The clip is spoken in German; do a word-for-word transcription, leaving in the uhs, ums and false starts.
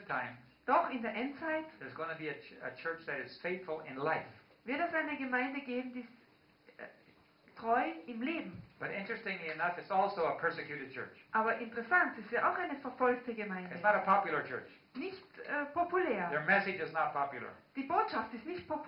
time, Doch in der Endzeit there's going to be a, ch a church that is faithful in life. wird es eine Gemeinde geben, die ist äh, treu im Leben. But interestingly enough, it's also a persecuted church. Aber interessant, es ist ja auch eine verfolgte Gemeinde. It's not a popular church. Nicht äh, populär. Their message is not popular. Die Botschaft ist nicht populär.